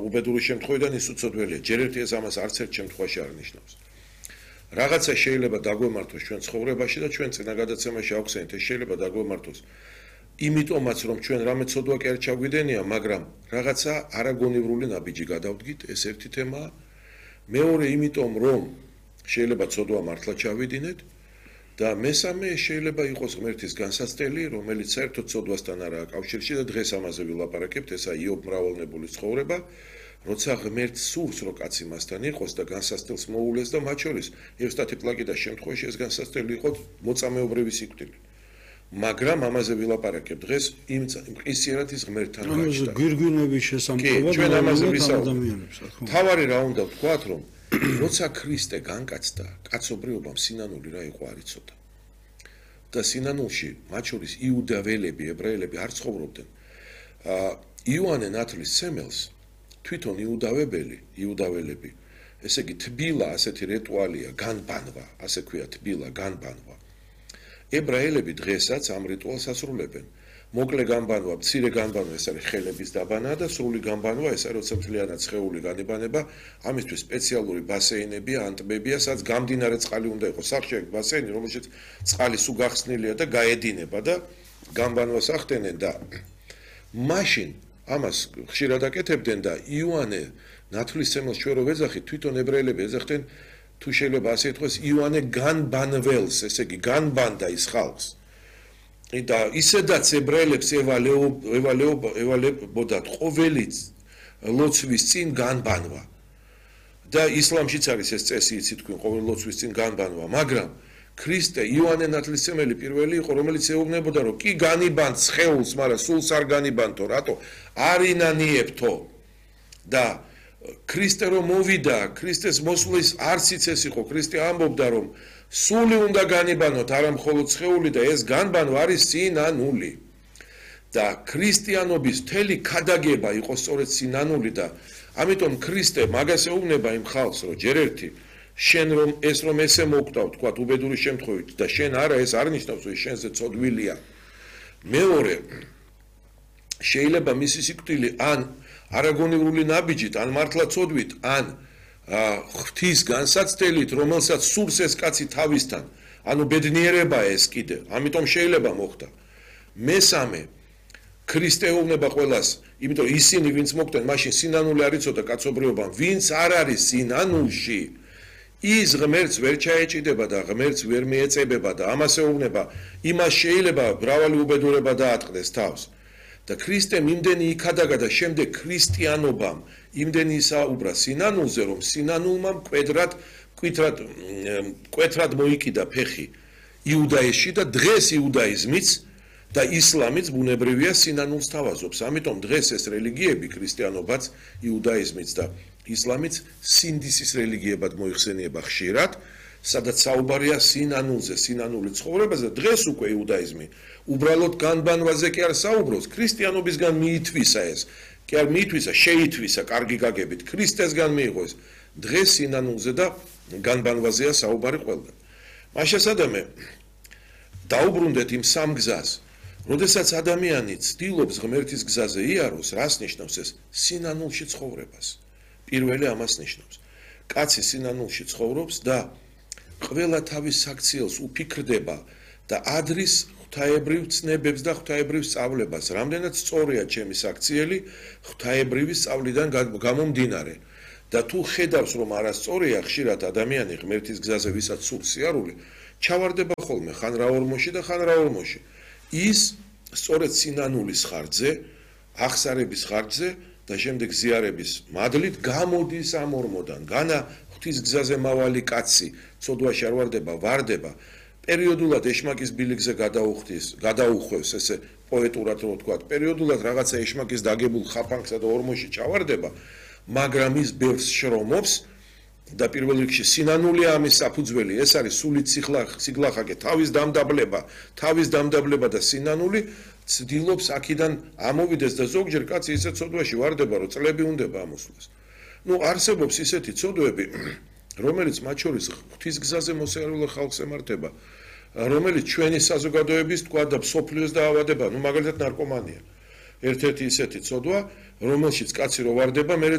უბედური შემთხვევიდან ის უცოდველია. ჯერ ერთი ეს ამას არც ერთ შემთხვევაში არ ნიშნავს. რაღაცა შეიძლება დაგვემართოს ჩვენ ცხოვრებაში და ჩვენ წინა გადაცემაში ავხსენეთ, ეს შეიძლება დაგვემართოს. იმიტომაც რომ ჩვენ რამე ცოდვა კი არ ჩაგვიდენია, მაგრამ რაღაცა არაგონივრული ნაბიჯი გადავდგით, ეს ერთი თემაა. მეორე იმიტომ რომ შეიძლება ცოდვა მართლა ჩავიდინეთ და მესამე შეიძლება იყოს ღმერთის განსაცდელი, რომელიც საერთოდ ცოდვასთან არაა კავშირში და დღეს ამაზე ვილაპარაკებთ, ესა იობ მრავალნებულის ცხოვრება, როცა ღმერთს სურს რომ კაცი მასთან იყოს და განსაცდელს მოულეს და მათ შორის ევსტათი პლაკიდას შემთხვევაში ეს განსაცდელი იყო მოწამეობრივი სიკვდილი. მაგრამ ამაზე ვილაპარაკებ დღეს იმ მყისიერად ის ღმერთთან გაჩნდა. გვირგვინების შესამთავრებლად ჩვენ ამაზე ვისაუბრებთ. თავარი რა უნდა ვთქვათ, რომ როცა ქრისტე განკაცდა, კაცობრიობამ სინანული რა იყო არ იცოდა. და სინანულში მათ შორის იუდაველები, ებრაელები არ ცხოვრობდნენ. იოანე ნათლის სემელს თვითონ იუდაველები, ესე იგი თბილა ასეთი რიტუალია, განბანვა, ასე ქვია თბილა, განბანვა. ებრაელები დღესაც ამ რიტუალს ასრულებენ. მოკლე განბანვა, მცირე განბანვა ეს არის ხელების დაბანა და სრული განბანვა ეს არის როცა მთლიანად სხეული განიბანება, ამისთვის სპეციალური ბასეინებია, ანტბებია, სადაც გამდინარე წყალი უნდა იყოს. სახში აქვს ბასეინი, რომელშიც წყალი სულ გახსნილია და გაედინება და განბანვას ახდენენ და მაშინ ამას ხშირად აკეთებდნენ და იოანე ნათლის სემელს ჩვენ რო ვეძახით, თვითონ ებრაელები ეძახდნენ თუ შეიძლება ასე ითქვას იოანე განბანველს, ესე იგი განბანდა ის ხალხს. და ისედაც ებრაელებს ევალებოდათ ყოველი ლოცვის წინ განბანვა. და ისლამშიც არის ეს წესი, იცით თქვენ, ყოველი ლოცვის წინ განბანვა, მაგრამ ქრისტე იოანე ნათლისმცემელი პირველი იყო, რომელიც ეუბნებოდა, რომ კი განიბანთ სხეულს, მაგრამ სულს არ განიბანთო, რატო? არ ინანიებთო. და ქრისტე რომ მოვიდა, ქრისტეს მოსვლის არციც ეს იყო, ქრისტე ამბობდა, რომ სული უნდა განიბანოთ, არა მხოლოდ სხეული და ეს განბანვა არის სინანული. და ქრისტიანობის მთელი ქადაგება იყო სწორედ სინანული და ამიტომ ქრისტე მაგას ეუბნება იმ ხალხს, რომ ჯერ ერთი შენ რომ ესე მოკვდავ, თქვათ უბედური შემთხვევით და შენ არა, ეს არ ნიშნავს, რომ შენზე ცოდვილია. მეორე შეიძლება მისი სიკვდილი ან არაგონივრული ნაბიჯით, ან მართლა ცოდვით, ან ღვთის განსაცდელით, რომელსაც სურს ეს კაცი თავისთან, ანუ ბედნიერებაა ეს კიდე, ამიტომ შეიძლება მოხდა. მესამე, ქრისტე ეუბნება ყველას, იმიტომ ისინი ვინც მოკვდნენ, მაშინ სინანული არ იცოდა კაცობრიობამ, ვინც არ არის სინანულში, ის ღმერთს ვერ ჩაეჭიდება და ღმერთს ვერ მიეწებება და ამას ეუბნება, იმას შეიძლება მრავალი უბედურება დაატყდეს თავს. და ქრისტემ იმდენი იქადაგა და შემდეგ ქრისტიანობამ იმდენი ისაუბრა სინანულზე, რომ სინანულმა მკვეთრად მოიკიდა ფეხი იუდაიზმში და დღეს იუდაიზმიც და ისლამიც ბუნებრივია სინანულს თავაზობს. ამიტომ დღეს ეს რელიგიები, ქრისტიანობაც, იუდაიზმიც და ისლამიც სინდისის რელიგიებად მოიხსენიება ხშირად, სადაც საუბარია სინანულზე, სინანული ცხოვრებაზე. დღეს უკვე იუდაიზმი უბრალოდ განბანვაზე კი არ საუბრობს, ქრისტიანობისგან მიითვისა ეს, კი არ მიითვისა, შეითვისა კარგი გაგებით, ქრისტესგან მიიღო ეს. დღეს სინანულზე და განბანვაზეა საუბარი ყველგან. მაშასადამე დაუბრუნდეთ იმ სამ გზას. როდესაც ადამიანი ცდილობს ღმერთის გზაზე იაროს, რას ნიშნავს ეს? სინანულში ცხოვრებას. პირველი ამას ნიშნავს. კაცი სინანულში ცხოვრობს და ყველა თავის საქციელს უფიქრდება და ადრის ღვთაებრივ ცნებებს და ღვთაებრივ სწავლებას. რამდენად სწორია ჩემი საქციელი ღვთაებრივი სწავლიდან გამომდინარე. და თუ ხედავს რომ არასწორია, ხშირად ადამიანი ღმერთის გზაზე ვისაც სურს სიარული, ჩავარდება ხოლმე ხან რა ორმოში და ხან რა ორმოში. ის სწორედ სინანულის ხარჯზე, აღსარების ხარჯზე და შემდეგ ზიარების მადლით გამოდის ამ ორმოდან. განა ღვთის გზაზე მავალი კაცი ცოდვაში არ ვარდება, პერიოდულად ეშმაკის ბილიკზე გადაუხვევს, ესე პოეტურად რო ვთქვათ, პერიოდულად რაღაცა ეშმაკის დაგებულ ხაფანგსა და ორმოში ჩავარდება, მაგრამ ის ბევრს შრომობს და პირველ რიგში სინანულია ამის საფუძველი, ეს არის სულით სიგლახაკე, თავის დამდაბლება და სინანული ცდილობს აქედან ამოვიდეს და ზოგჯერ კაცი ისე ცოდვაში ვარდება, რომ წლები უნდება ამოსვლას. არსებობს ისეთი ცოდვები, რომელიც მათ შორის ღვთის გზაზე მოსიარულე ხალხს ემართება, რომელიც ჩვენი საზოგადოების თქვა და მსოფლიოს დაავადება, მაგალითად ნარკომანია. ერთ-ერთი ისეთი ცოდვა, რომელშიც კაცი რო ვარდება, მერე